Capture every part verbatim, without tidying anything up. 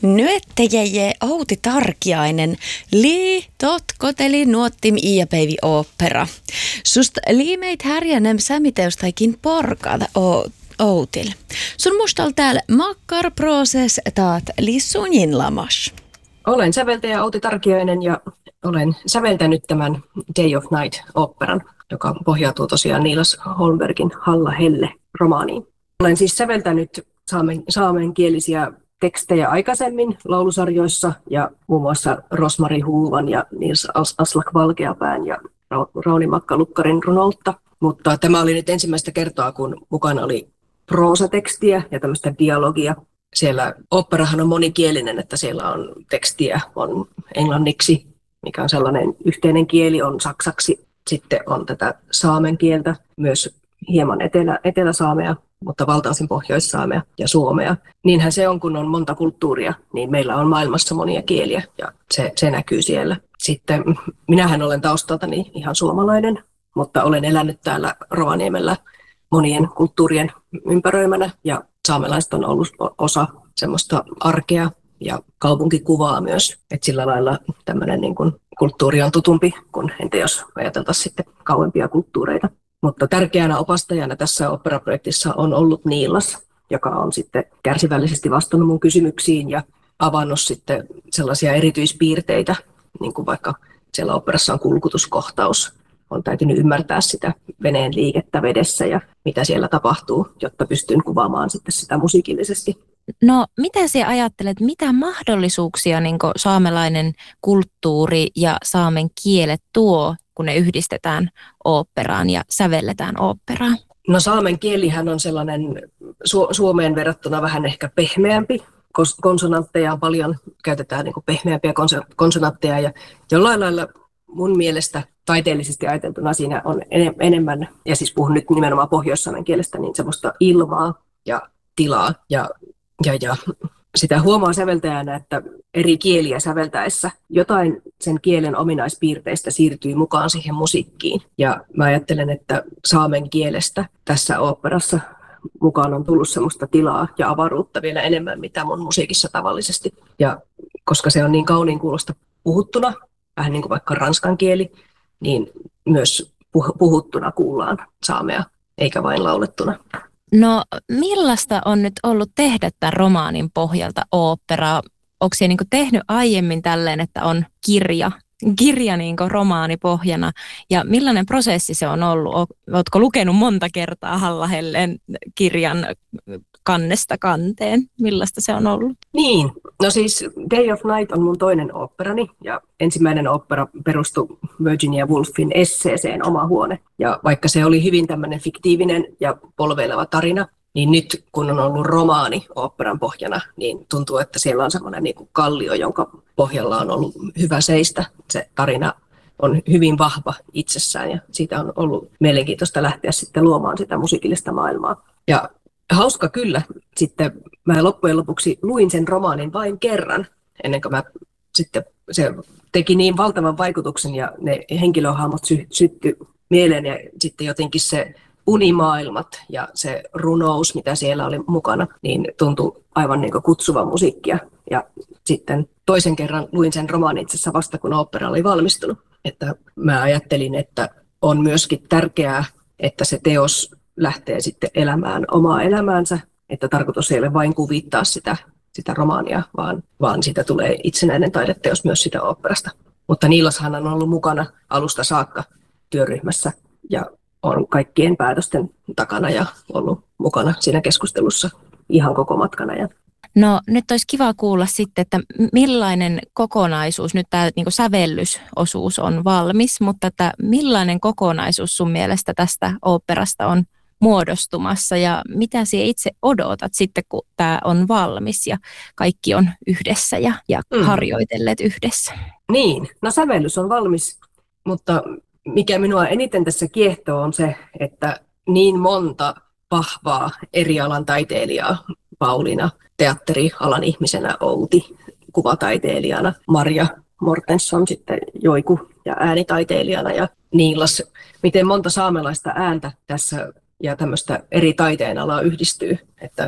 Nyöttäjäjä Outi Tarkiainen, lii totkoteli nuottim iäpäivi opera. Sust liimeit härjänem sämiteustaikin porkada o Outil. Sun mustal täällä makkar proses taat lissunjin lamas. Olen säveltäjä Outi Tarkiainen ja olen säveltänyt tämän Day of Night-oopperan, joka pohjautuu tosiaan Niilas Holmbergin Halla Helle-romaaniin. Olen siis säveltänyt saamen, saamenkielisiä tekstejä aikaisemmin laulusarjoissa ja muun muassa Rosmari Huuvan ja Nils Aslak Valkeapään ja Rauni Makka-Lukkarin runoutta. Mutta tämä oli nyt ensimmäistä kertaa, kun mukana oli proosatekstiä ja tämmöistä dialogia. Siellä oopperahan on monikielinen, että siellä on tekstiä on englanniksi, mikä on sellainen yhteinen kieli, on saksaksi. Sitten on tätä saamen kieltä, myös hieman etelä, eteläsaamea, mutta valtaosin pohjoissaamea ja suomea. Niinhän se on, kun on monta kulttuuria, niin meillä on maailmassa monia kieliä ja se, se näkyy siellä. Sitten minähän olen taustaltani ihan suomalainen, mutta olen elänyt täällä Rovaniemellä monien kulttuurien ympäröimänä ja saamelaiset on ollut osa semmoista arkea ja kaupunkikuvaa myös, että sillä lailla tämmöinen niin kuin kulttuuri on tutumpi kuin entä jos ajateltaisiin sitten kauempia kulttuureita. Mutta tärkeänä opastajana tässä oopperaprojektissa on ollut Niilas, joka on sitten kärsivällisesti vastannut mun kysymyksiin ja avannut sitten sellaisia erityispiirteitä, niin kuin vaikka siellä oopperassa on kulkutuskohtaus. On täytynyt ymmärtää sitä veneen liikettä vedessä ja mitä siellä tapahtuu, jotta pystyn kuvaamaan sitten sitä musiikillisesti. No, mitä sinä ajattelet, mitä mahdollisuuksia niin kuin saamelainen kulttuuri ja saamen kielet tuo, kun ne yhdistetään oopperaan ja sävelletään oopperaan? No saamen kielihän on sellainen Su- Suomeen verrattuna vähän ehkä pehmeämpi. Konsonantteja on paljon, käytetään niin kuin pehmeämpiä konsonantteja ja jollain lailla mun mielestä taiteellisesti ajateltuna siinä on enemmän, ja siis puhun nyt nimenomaan pohjoissaamen kielestä, niin semmoista ilmaa ja tilaa. Ja, ja, ja sitä huomaa säveltäjänä, että eri kieliä säveltäessä jotain sen kielen ominaispiirteistä siirtyy mukaan siihen musiikkiin. Ja mä ajattelen, että saamen kielestä tässä oopperassa mukaan on tullut semmoista tilaa ja avaruutta vielä enemmän, mitä mun musiikissa tavallisesti. Ja koska se on niin kauniin kuulosta puhuttuna, vähän niin kuin vaikka ranskan kieli, niin myös puhuttuna kuullaan saamea, eikä vain laulettuna. No millaista on nyt ollut tehdä tämän romaanin pohjalta oopperaa? Onko se niin kuin tehnyt aiemmin tälleen, että on kirja, kirja niin kuin romaani pohjana? Ja millainen prosessi se on ollut? Oletko lukenut monta kertaa Halla Hellen kirjan kannesta kanteen? Millaista se on ollut? Niin, no siis Day of Night on mun toinen oopperani ja ensimmäinen ooppera perustui Virginia Woolfin esseeseen Oma huone. Ja vaikka se oli hyvin tämmöinen fiktiivinen ja polveileva tarina, niin nyt kun on ollut romaani oopperan pohjana, niin tuntuu, että siellä on semmoinen niin kuin kallio, jonka pohjalla on ollut hyvä seistä. Se tarina on hyvin vahva itsessään ja siitä on ollut mielenkiintoista lähteä sitten luomaan sitä musiikillista maailmaa. Ja hauska kyllä. Sitten mä loppujen lopuksi luin sen romaanin vain kerran, ennen kuin mä sitten se teki niin valtavan vaikutuksen ja ne henkilöhahmot sy- syttyi mieleen ja sitten jotenkin se unimaailmat ja se runous, mitä siellä oli mukana, niin tuntui aivan niin kuin kutsuvan musiikkia. Ja sitten toisen kerran luin sen romaanin itse asiassa vasta, kun ooppera oli valmistunut. Että mä ajattelin, että on myöskin tärkeää, että se teos lähtee sitten elämään omaa elämäänsä, että tarkoitus ei ole vain kuvittaa sitä, sitä romaania, vaan, vaan siitä tulee itsenäinen taideteos myös sitä oopperasta. Mutta Niilashan on ollut mukana alusta saakka työryhmässä ja on kaikkien päätösten takana ja ollut mukana siinä keskustelussa ihan koko matkan ajan. No nyt olisi kiva kuulla sitten, että millainen kokonaisuus, nyt tämä niin kuin sävellysosuus on valmis, mutta että millainen kokonaisuus sun mielestä tästä oopperasta on muodostumassa ja mitä sinä itse odotat sitten, kun tämä on valmis ja kaikki on yhdessä ja, ja mm. harjoitelleet yhdessä? Niin, no sävellys on valmis, mutta mikä minua eniten tässä kiehtoo on se, että niin monta vahvaa eri alan taiteilijaa, Pauliina, teatterialan ihmisenä Outi, kuvataiteilijana, Marja Mortensson sitten joiku ja äänitaiteilijana ja Niilas, miten monta saamelaista ääntä tässä ja tämmöistä eri taiteenalaa yhdistyy, että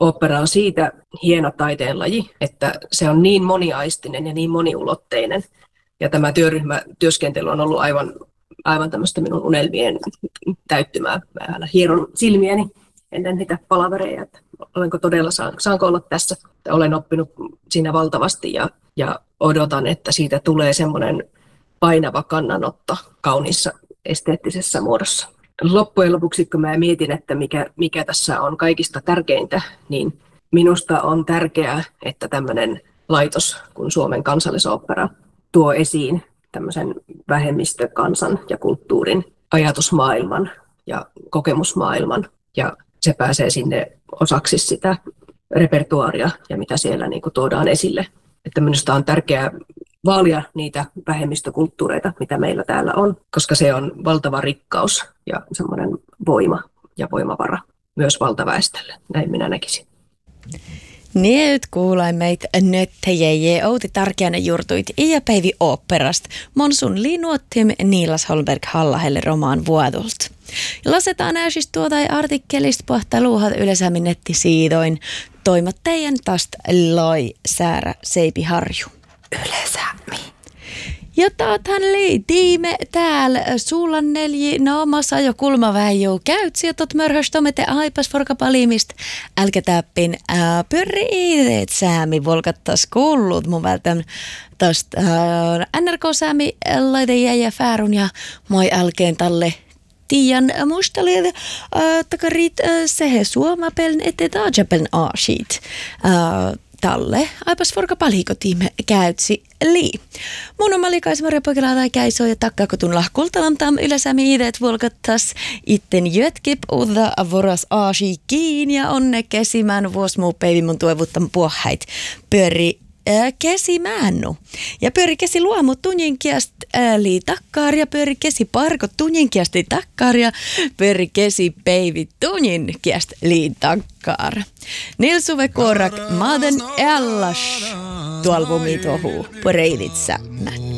Ooppera on siitä hieno taiteenlaji, että se on niin moniaistinen ja niin moniulotteinen. Ja tämä työryhmätyöskentely on ollut aivan, aivan tämmöistä minun unelmien täyttymää. Mä aina hieron silmiäni ennen niitä palavereja, että olenko todella, saanko olla tässä. Olen oppinut siinä valtavasti ja, ja odotan, että siitä tulee semmoinen painava kannanotto kauniissa esteettisessä muodossa. Loppujen lopuksi, kun mä mietin, että mikä, mikä tässä on kaikista tärkeintä, niin minusta on tärkeää, että tämmöinen laitos kuin Suomen Kansallisooppera tuo esiin tämmöisen vähemmistökansan ja kulttuurin ajatusmaailman ja kokemusmaailman. Ja se pääsee sinne osaksi sitä repertuaaria ja mitä siellä niin kuin tuodaan esille. Että minusta on tärkeää vaalia niitä vähemmistökulttuureita, mitä meillä täällä on, koska se on valtava rikkaus ja semmoinen voima ja voimavara myös valtaväestölle. Näin minä näkisin. Nyt kuulen meitä nöttäjäjä Outi Tarkiainen juurtuit ja Päivi Oopperasta. Monsun liinuottim Niilas Holmberg Hallahelle romaan vuodult. Lasetaan ääsis tuota artikkelista pohtaa luuhat yleisemmin nettisiidoin. Toimat teidän tästä loi Säärä Seipi Harju. Yleisemmin. Ja taathan lii tiime täällä suulan nelji naamassa jo kulma väijuu käytsi ja tot mörhöstomete aipas forkapalimist. Älkä täppin ää, pyrri iireet säämi volkattas kuullut mun vältän tosta N R K-säämi laite jäjä fäärun ja moi älkeen talle tiian mustalle äh, takarit äh, sehe suomapeln ette taajapeln aasiit. Äh, Talle, aipas forka paliko tiime käytsi lii. Mun on malikaismaria poikelaa tai käisoo ja takkakotun lahkultalantam yleisämi ideet volkattas itten jötkip uudha voras aasi kiin ja onne kesimään vuos muu peivi mun toivuttam puohait pyöri äh, kesimännu. Ja pyöri kesi luomu tunjinkiast äh, lii takkaar ja pyöri kesi parko tunjinkiast lii takkaar ja pyöri kesi peivi tunjinkiast lii takkaar. Nilsuve Korak, maaden ellas tuolvumi tohu, poreilitsä.